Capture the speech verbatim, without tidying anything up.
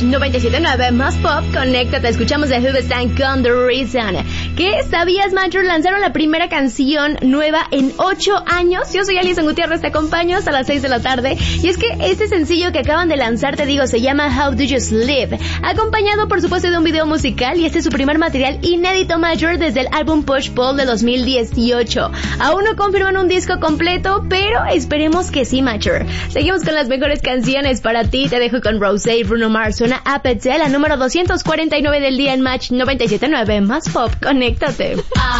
noventa y siete punto nueve más pop, conéctate, escuchamos de Hoobastank con The Reason. ¿Qué sabías, Major? Lanzaron la primera canción nueva en ocho años. Yo soy Alison Gutiérrez, te acompaño hasta las seis de la tarde. Y es que este sencillo que acaban de lanzar, te digo, se llama How Do You Sleep, acompañado por supuesto de un video musical, y este es su primer material inédito, Major, desde el álbum Push Pull de dos mil dieciocho. Aún no confirman un disco completo, pero esperemos que sí, Major. Seguimos con las mejores canciones para ti. Te dejo con Rosé y Bruno Mars. Suena Appetite, la número doscientos cuarenta y nueve del día en Match noventa y siete punto nueve más pop. Conéctate.